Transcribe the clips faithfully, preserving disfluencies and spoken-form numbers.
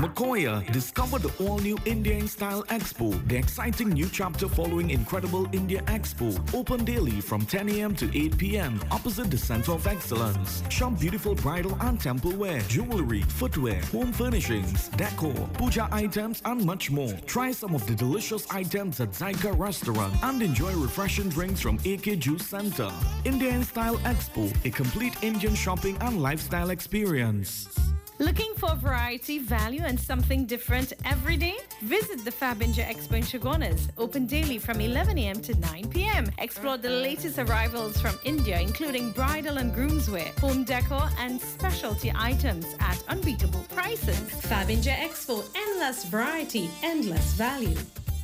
Makoya, discover the all-new India in Style Expo, the exciting new chapter following Incredible India Expo. Open daily from ten a m to eight p m opposite the Center of Excellence. Shop beautiful bridal and temple wear, jewelry, footwear, home furnishings, decor, puja items and much more. Try some of the delicious items at Zyka Restaurant and enjoy refreshing drinks from A K Juice Center. India in Style Expo, a complete Indian shopping and lifestyle experience. Looking for variety, value, and something different every day? Visit the Fab India Expo in Chaguanas. Open daily from eleven a m to nine p m Explore the latest arrivals from India, including bridal and groomswear, home decor, and specialty items at unbeatable prices. Fab India Expo, endless variety, endless value.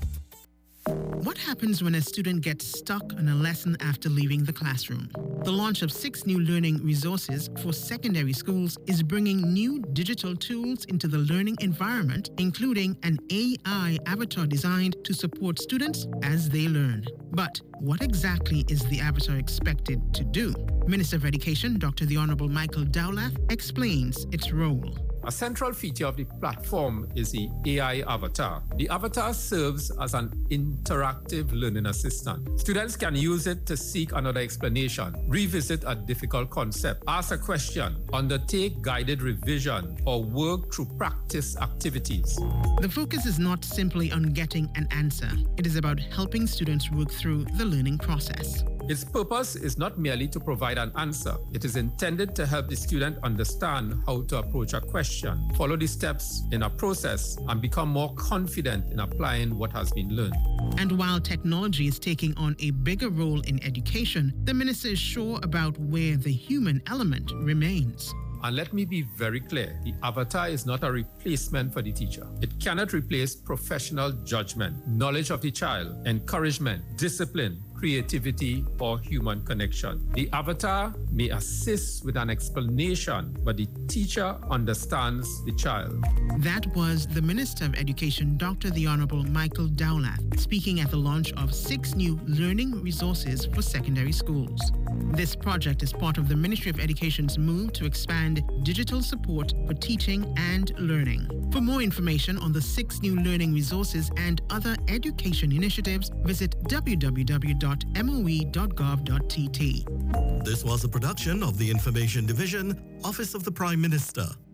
What happens when a student gets stuck on a lesson after leaving the classroom? The launch of six new learning resources for secondary schools is bringing new digital tools into the learning environment, including an A I avatar designed to support students as they learn. But what exactly is the avatar expected to do? Minister of Education, Doctor The Honorable Michael Dowlath, explains its role. A central feature of the platform is the A I avatar. The avatar serves as an interactive learning assistant. Students can use it to seek another explanation, revisit a difficult concept, ask a question, undertake guided revision, or work through practice activities. The focus is not simply on getting an answer. It is about helping students work through the learning process. Its purpose is not merely to provide an answer. It is intended to help the student understand how to approach a question, follow the steps in a process, and become more confident in applying what has been learned. And while technology is taking on a bigger role in education, the minister is sure about where the human element remains. And let me be very clear, the avatar is not a replacement for the teacher. It cannot replace professional judgment, knowledge of the child, encouragement, discipline, creativity, or human connection. The avatar may assist with an explanation, but the teacher understands the child. That was the Minister of Education, Doctor The Honorable Michael Dowlath, speaking at the launch of six new learning resources for secondary schools. This project is part of the Ministry of Education's move to expand digital support for teaching and learning. For more information on the six new learning resources and other education initiatives, visit w w w dot m o e dot gov dot t t. This was a production of the Information Division, Office of the Prime Minister.